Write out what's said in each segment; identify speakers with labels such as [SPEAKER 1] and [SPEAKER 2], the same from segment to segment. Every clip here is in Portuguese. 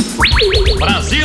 [SPEAKER 1] Brasil!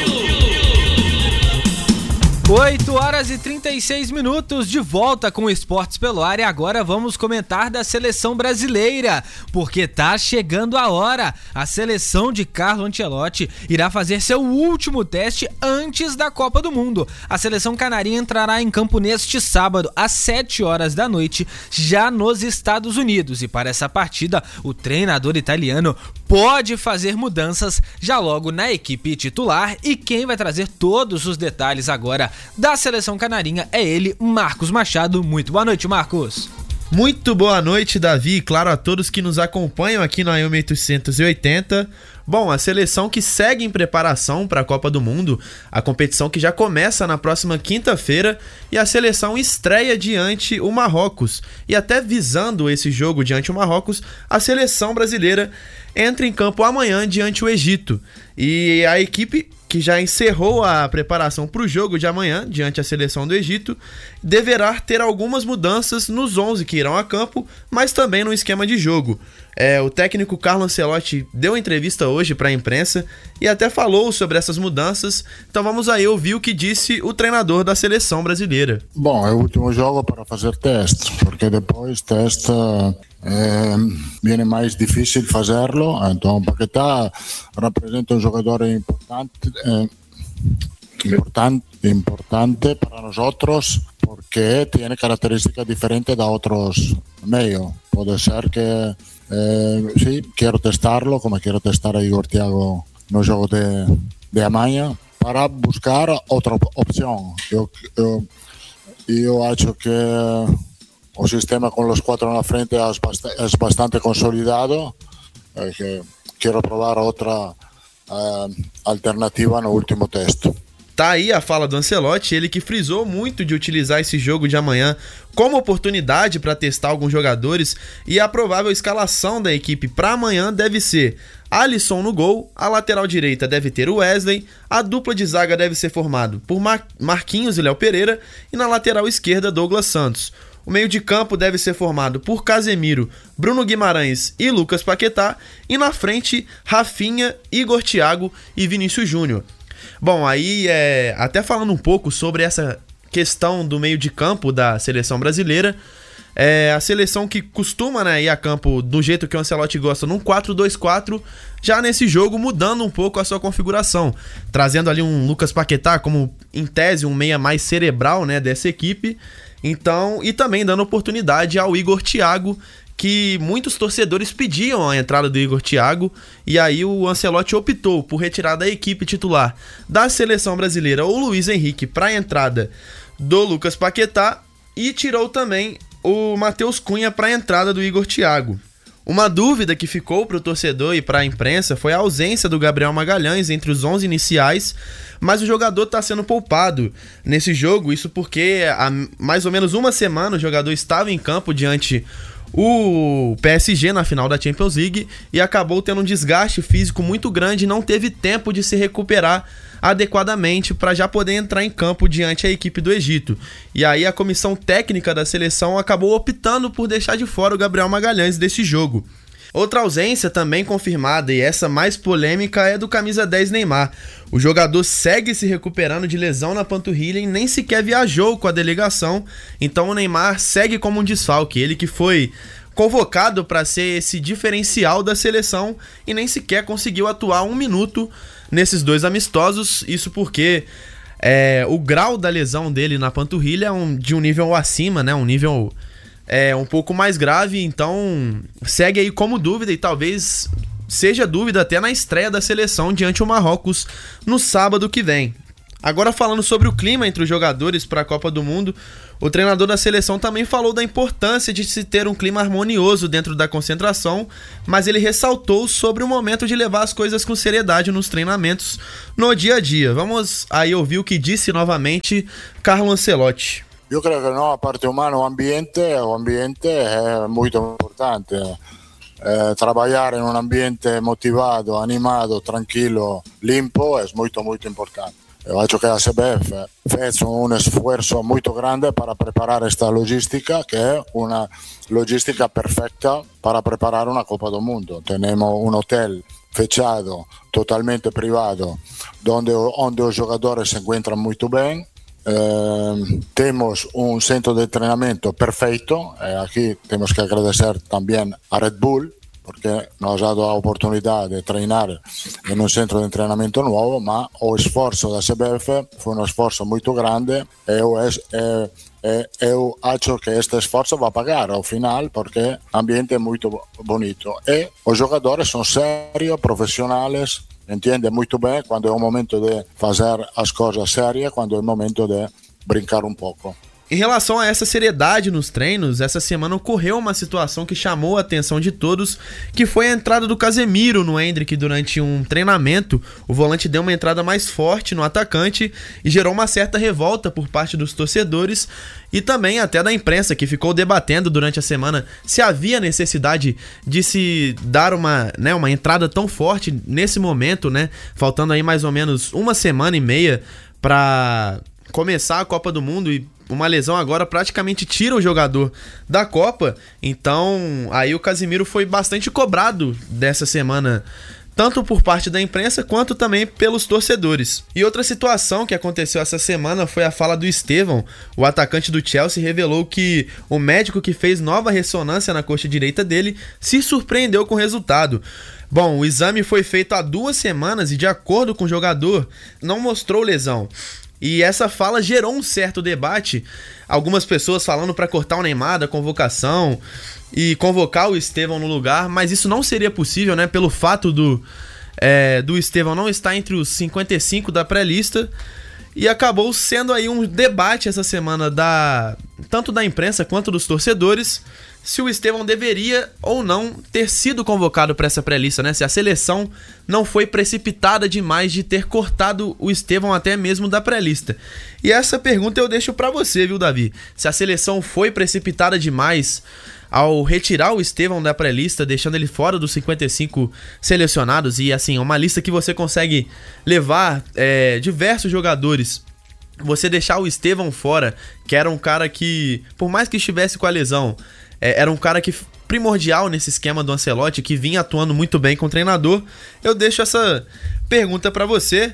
[SPEAKER 2] 8h36, de volta com o Esportes pelo Ar, e agora vamos comentar da seleção brasileira, porque tá chegando a hora. A seleção de Carlo Ancelotti irá fazer seu último teste antes da Copa do Mundo. A seleção canarinha entrará em campo neste sábado, às 7h da noite, já nos Estados Unidos, e para essa partida, o treinador italiano pode fazer mudanças já logo na equipe titular, e quem vai trazer todos os detalhes agora da seleção canarinha é ele, Marcos Machado. Muito boa noite, Marcos.
[SPEAKER 3] Muito boa noite, Davi, e claro a todos que nos acompanham aqui no AM 880. Bom, a seleção que segue em preparação para a Copa do Mundo, a competição que já começa na próxima quinta-feira, e a seleção estreia diante o Marrocos. E até visando esse jogo diante o Marrocos, a seleção brasileira entra em campo amanhã diante o Egito. E a equipe que já encerrou a preparação para o jogo de amanhã, diante a seleção do Egito, deverá ter algumas mudanças nos 11 que irão a campo, mas também no esquema de jogo. O técnico Carlo Ancelotti deu entrevista hoje para a imprensa e até falou sobre essas mudanças, então vamos aí ouvir o que disse o treinador da seleção brasileira.
[SPEAKER 4] Bom, é o último jogo para fazer teste, porque depois teste viene mais difícil fazerlo, então Paquetá representa um jogador importante para nosotros, porque tiene características diferentes de otros medios. Puede ser que sí, quiero testarlo, como quiero testar a Igor Thiago no jogo de amanhã, para buscar outra opção. Eu acho que o sistema com os 4 na frente é bastante consolidado. Quero provar outra alternativa no último teste.
[SPEAKER 3] Tá aí a fala do Ancelotti, ele que frisou muito de utilizar esse jogo de amanhã como oportunidade para testar alguns jogadores, e a provável escalação da equipe para amanhã deve ser Alisson no gol, a lateral direita deve ter o Wesley, a dupla de zaga deve ser formado por Marquinhos e Léo Pereira, e na lateral esquerda Douglas Santos. O meio de campo deve ser formado por Casemiro, Bruno Guimarães e Lucas Paquetá, e na frente Rafinha, Igor Thiago e Vinícius Júnior. Bom, aí até falando um pouco sobre essa questão do meio de campo da seleção brasileira, a seleção que costuma ir a campo do jeito que o Ancelotti gosta, num 4-2-4, já nesse jogo mudando um pouco a sua configuração, trazendo ali um Lucas Paquetá como, em tese, um meia mais cerebral, dessa equipe, então, e também dando oportunidade ao Igor Thiago, que muitos torcedores pediam a entrada do Igor Thiago, e aí o Ancelotti optou por retirar da equipe titular da seleção brasileira o Luiz Henrique para a entrada do Lucas Paquetá, e tirou também o Matheus Cunha para a entrada do Igor Thiago. Uma dúvida que ficou para o torcedor e para a imprensa foi a ausência do Gabriel Magalhães entre os 11 iniciais, mas o jogador está sendo poupado nesse jogo, isso porque há mais ou menos uma semana o jogador estava em campo diante o PSG na final da Champions League e acabou tendo um desgaste físico muito grande e não teve tempo de se recuperar adequadamente para já poder entrar em campo diante a equipe do Egito. E aí a comissão técnica da seleção acabou optando por deixar de fora o Gabriel Magalhães desse jogo. Outra ausência também confirmada, e essa mais polêmica, é do camisa 10 Neymar. O jogador segue se recuperando de lesão na panturrilha e nem sequer viajou com a delegação, então o Neymar segue como um desfalque. Ele que foi convocado para ser esse diferencial da seleção e nem sequer conseguiu atuar um minuto nesses 2 amistosos, isso porque o grau da lesão dele na panturrilha é de um nível acima, um nível um pouco mais grave, então segue aí como dúvida, e talvez seja dúvida até na estreia da seleção diante o Marrocos no sábado que vem. Agora, falando sobre o clima entre os jogadores para a Copa do Mundo, o treinador da seleção também falou da importância de se ter um clima harmonioso dentro da concentração, mas ele ressaltou sobre o momento de levar as coisas com seriedade nos treinamentos no dia a dia. Vamos aí ouvir o que disse novamente Carlo Ancelotti.
[SPEAKER 4] Io credo che a parte umana o ambiente è molto importante. Trabalhar em um ambiente motivado, animado, tranquilo, limpo é muito importante. Eu acho que a CBF fez um esforço muito grande para preparar esta logística, que é uma logística perfeita para preparar uma Copa do Mundo. Temos um hotel fechado, totalmente privado, onde os jogadores se encuentran muy bien. Tenemos un centro de entrenamiento perfecto. Aquí tenemos que agradecer también a Red Bull, porque nos ha dado la oportunidad de treinar en un centro de entrenamiento nuevo, ma o esforzo da CBF fue un esforzo muy grande e eu acho que este esforzo va a pagar al final, porque el ambiente es muy bonito e los jugadores son serios, profesionales, entiende muito bem quando é o momento de fazer as coisas sérias, quando é o momento de brincar um pouco.
[SPEAKER 3] Em relação a essa seriedade nos treinos, essa semana ocorreu uma situação que chamou a atenção de todos, que foi a entrada do Casemiro no Endrick durante um treinamento. O volante deu uma entrada mais forte no atacante e gerou uma certa revolta por parte dos torcedores e também até da imprensa, que ficou debatendo durante a semana se havia necessidade de se dar uma entrada tão forte nesse momento, né? Faltando aí mais ou menos uma semana e meia para começar a Copa do Mundo, e uma lesão agora praticamente tira o jogador da Copa. Então aí o Casemiro foi bastante cobrado dessa semana, tanto por parte da imprensa quanto também pelos torcedores. E outra situação que aconteceu essa semana foi a fala do Estevão. O atacante do Chelsea revelou que o médico que fez nova ressonância na coxa direita dele se surpreendeu com o resultado. Bom, o exame foi feito há 2 semanas e, de acordo com o jogador, não mostrou lesão. E essa fala gerou um certo debate, algumas pessoas falando para cortar o Neymar da convocação e convocar o Estevão no lugar, mas isso não seria possível, né, pelo fato do Estevão não estar entre os 55 da pré-lista, e acabou sendo aí um debate essa semana tanto da imprensa quanto dos torcedores, se o Estevão deveria ou não ter sido convocado para essa pré-lista, né? Se a seleção não foi precipitada demais de ter cortado o Estevão até mesmo da pré-lista. E essa pergunta eu deixo para você, viu, Davi? Se a seleção foi precipitada demais ao retirar o Estevão da pré-lista, deixando ele fora dos 55 selecionados, e assim, uma lista que você consegue levar diversos jogadores, você deixar o Estevão fora, que era um cara que, por mais que estivesse com a lesão, era um cara que primordial nesse esquema do Ancelotti, que vinha atuando muito bem com o treinador. Eu deixo essa pergunta para você.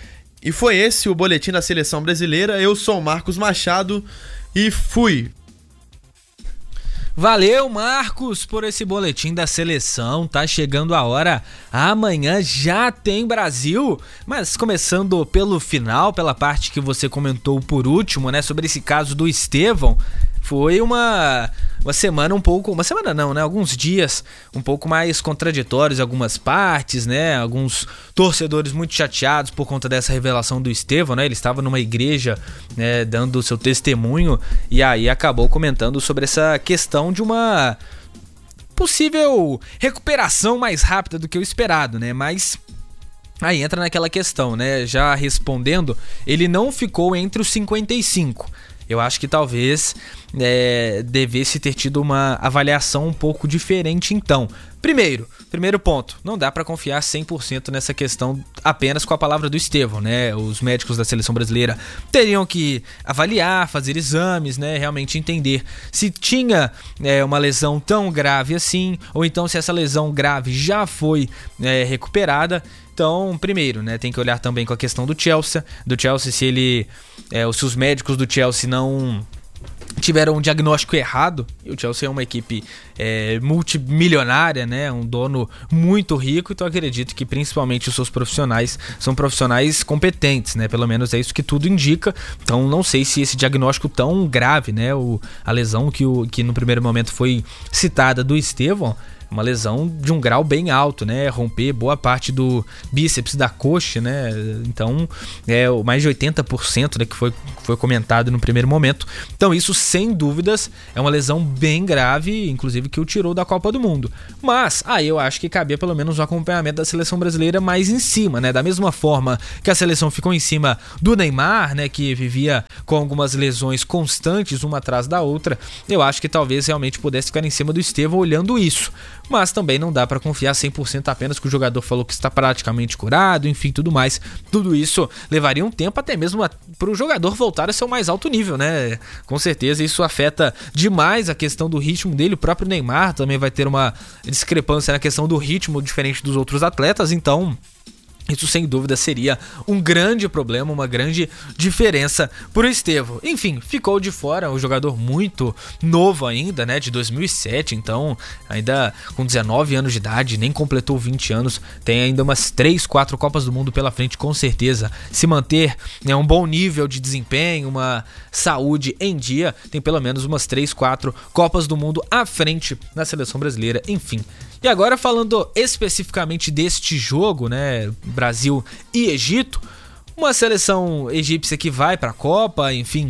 [SPEAKER 3] E foi esse o boletim da Seleção Brasileira. Eu sou o Marcos Machado e fui!
[SPEAKER 2] Valeu, Marcos, por esse boletim da seleção. Tá chegando a hora. Amanhã já tem Brasil. Mas começando pelo final, pela parte que você comentou por último, né, sobre esse caso do Estevão. Foi uma semana alguns dias um pouco mais contraditórios em algumas partes, né? Alguns torcedores muito chateados por conta dessa revelação do Estevão, né? Ele estava numa igreja, né, dando o seu testemunho, e aí acabou comentando sobre essa questão de uma possível recuperação mais rápida do que o esperado, né? Mas aí entra naquela questão, né? Já respondendo, ele não ficou entre os 55. Eu acho que talvez devesse ter tido uma avaliação um pouco diferente então. Primeiro ponto, não dá para confiar 100% nessa questão apenas com a palavra do Estevão, né? Os médicos da seleção brasileira teriam que avaliar, fazer exames, né? Realmente entender se tinha uma lesão tão grave assim, ou então se essa lesão grave já foi recuperada. Então, primeiro, né, tem que olhar também com a questão do Chelsea, se os médicos do Chelsea não tiveram um diagnóstico errado. E o Chelsea é uma equipe multimilionária, né, um dono muito rico, então acredito que principalmente os seus profissionais são profissionais competentes, né, pelo menos é isso que tudo indica. Então não sei se esse diagnóstico tão grave, né, a lesão que no primeiro momento foi citada do Estevão, uma lesão de um grau bem alto, né? Romper boa parte do bíceps da coxa, né? Então, mais de 80%, né, que foi comentado no primeiro momento. Então, isso, sem dúvidas, é uma lesão bem grave, inclusive que o tirou da Copa do Mundo. Mas, aí eu acho que cabia pelo menos um acompanhamento da seleção brasileira mais em cima, né? Da mesma forma que a seleção ficou em cima do Neymar, né? Que vivia com algumas lesões constantes, uma atrás da outra. Eu acho que talvez realmente pudesse ficar em cima do Estevão olhando isso. mas também não dá para confiar 100% apenas que o jogador falou que está praticamente curado, enfim, tudo mais. Tudo isso levaria um tempo até mesmo para o jogador voltar a seu mais alto nível, né? Com certeza isso afeta demais a questão do ritmo dele. O próprio Neymar também vai ter uma discrepância na questão do ritmo diferente dos outros atletas, então isso sem dúvida seria um grande problema, uma grande diferença pro Estevão. Enfim, ficou de fora, um jogador muito novo ainda, né, de 2007, então ainda com 19 anos de idade, nem completou 20 anos, tem ainda umas 3, 4 Copas do Mundo pela frente, com certeza. Se manter um bom nível de desempenho, uma saúde em dia, tem pelo menos umas 3, 4 Copas do Mundo à frente na seleção brasileira, enfim. E agora falando especificamente deste jogo, né, Brasil e Egito, uma seleção egípcia que vai para a Copa, enfim,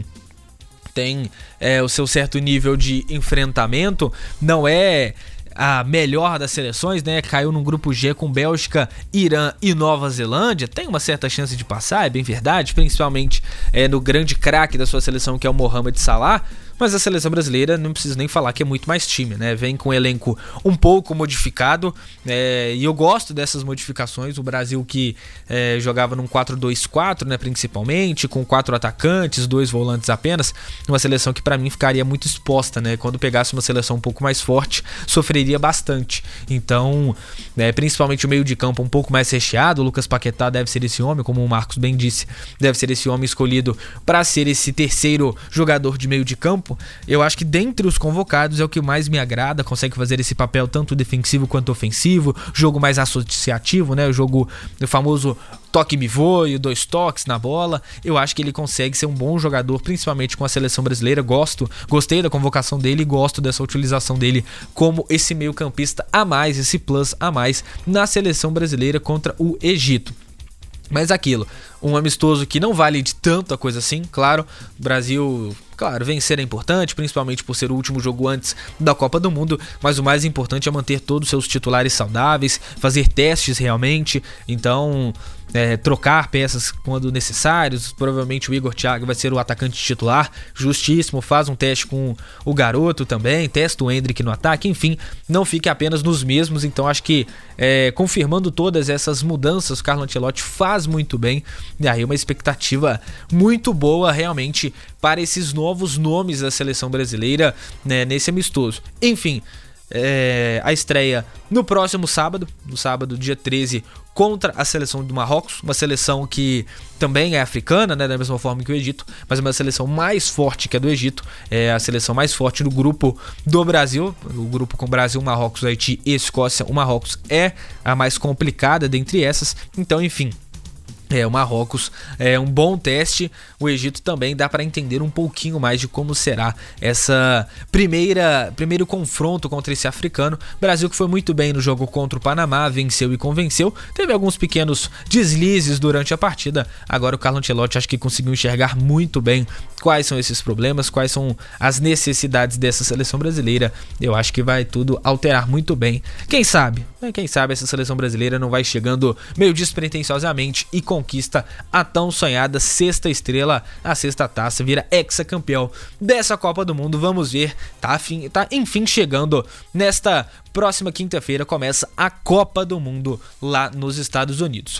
[SPEAKER 2] tem o seu certo nível de enfrentamento, não é a melhor das seleções, né? Caiu num grupo G com Bélgica, Irã e Nova Zelândia. Tem uma certa chance de passar, é bem verdade, principalmente no grande craque da sua seleção, que é o Mohamed Salah. Mas a seleção brasileira, não preciso nem falar que é muito mais time, né? Vem com um elenco um pouco modificado, e eu gosto dessas modificações. O Brasil que jogava num 4-2-4, né, principalmente, com 4 atacantes, 2 volantes apenas, uma seleção que para mim ficaria muito exposta, né? Quando pegasse uma seleção um pouco mais forte, sofreria bastante. Então, principalmente o meio de campo um pouco mais recheado, o Lucas Paquetá deve ser esse homem, como o Marcos bem disse, deve ser esse homem escolhido para ser esse terceiro jogador de meio de campo. Eu acho que dentre os convocados é o que mais me agrada, consegue fazer esse papel tanto defensivo quanto ofensivo, jogo mais associativo, né? O famoso toque-me voe, 2 toques na bola. Eu acho que ele consegue ser um bom jogador, principalmente com a seleção brasileira. Gostei da convocação dele e gosto dessa utilização dele como esse meio campista a mais, esse plus a mais na seleção brasileira contra o Egito. Mas aquilo, um amistoso que não vale de tanta coisa assim, claro, o Brasil, claro, vencer é importante, principalmente por ser o último jogo antes da Copa do Mundo, mas o mais importante é manter todos os seus titulares saudáveis, fazer testes realmente, então trocar peças quando necessários. Provavelmente o Igor Thiago vai ser o atacante titular, justíssimo, faz um teste com o garoto também, testa o Endrick no ataque, enfim, não fique apenas nos mesmos. Então acho que confirmando todas essas mudanças, o Carlo Ancelotti faz muito bem, e aí uma expectativa muito boa realmente para esses novos nomes da seleção brasileira, né, nesse amistoso. Enfim, a estreia no próximo sábado, no sábado dia 13, contra a seleção do Marrocos, uma seleção que também é africana, né, da mesma forma que o Egito, mas uma seleção mais forte que a do Egito, é a seleção mais forte do grupo do Brasil, o grupo com Brasil, Marrocos, Haiti e Escócia. O Marrocos é a mais complicada dentre essas, então enfim, o Marrocos é um bom teste. O Egito também dá para entender um pouquinho mais de como será essa primeiro confronto contra esse africano. Brasil que foi muito bem no jogo contra o Panamá, venceu e convenceu. Teve alguns pequenos deslizes durante a partida. Agora o Carlo Ancelotti acho que conseguiu enxergar muito bem quais são esses problemas, quais são as necessidades dessa seleção brasileira. Eu acho que vai tudo alterar muito bem. Quem sabe essa seleção brasileira não vai chegando meio despretensiosamente e conquista a tão sonhada sexta estrela, a sexta taça, vira hexacampeão dessa Copa do Mundo. Vamos ver, tá enfim chegando nesta próxima quinta-feira, começa a Copa do Mundo lá nos Estados Unidos.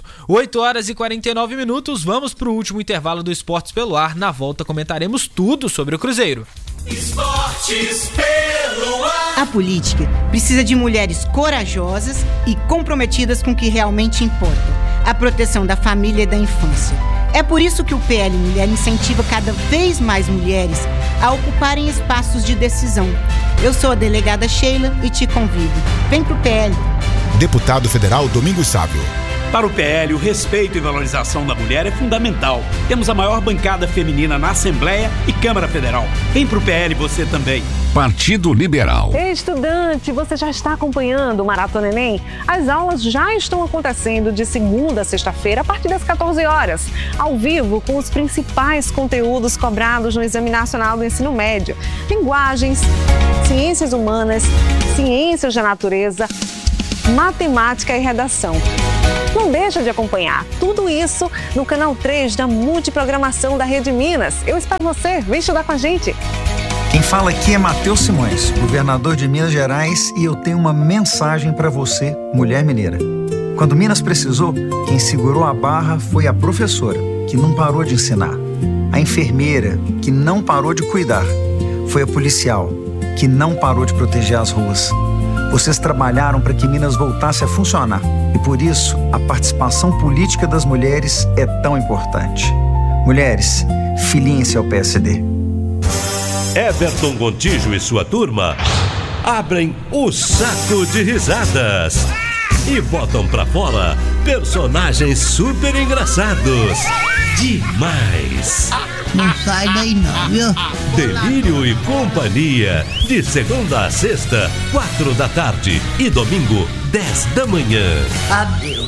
[SPEAKER 2] 8h49, vamos pro último intervalo do Esportes pelo Ar. Na volta comentaremos tudo sobre o Cruzeiro.
[SPEAKER 1] Esportes pelo Ar.
[SPEAKER 5] A política precisa de mulheres corajosas e comprometidas com o que realmente importa: a proteção da família e da infância. É por isso que o PL Mulher incentiva cada vez mais mulheres a ocuparem espaços de decisão. Eu sou a delegada Sheila e te convido. Vem pro PL.
[SPEAKER 6] Deputado Federal Domingos Sávio.
[SPEAKER 7] Para o PL, o respeito e valorização da mulher é fundamental. Temos a maior bancada feminina na Assembleia e Câmara Federal. Vem pro PL você também.
[SPEAKER 6] Partido Liberal.
[SPEAKER 8] Estudante, você já está acompanhando o Maratona Enem? As aulas já estão acontecendo de segunda a sexta-feira, a partir das 14 horas, ao vivo, com os principais conteúdos cobrados no Exame Nacional do Ensino Médio: linguagens, ciências humanas, ciências da natureza, matemática e redação. Não deixa de acompanhar tudo isso no canal 3 da Multiprogramação da Rede Minas. Eu espero você, vem estudar com a gente.
[SPEAKER 9] Quem fala aqui é Matheus Simões, governador de Minas Gerais, e eu tenho uma mensagem para você, mulher mineira. Quando Minas precisou, quem segurou a barra foi a professora, que não parou de ensinar. A enfermeira, que não parou de cuidar. Foi a policial, que não parou de proteger as ruas. Vocês trabalharam para que Minas voltasse a funcionar. E por isso, a participação política das mulheres é tão importante. Mulheres, filiem-se ao PSD.
[SPEAKER 10] Everton Gontijo e sua turma abrem o saco de risadas e botam pra fora personagens super engraçados. Demais!
[SPEAKER 11] Não sai daí não, viu?
[SPEAKER 10] Delírio e Companhia, de segunda a sexta, 4 da tarde e domingo, 10 da manhã.
[SPEAKER 11] Adeus.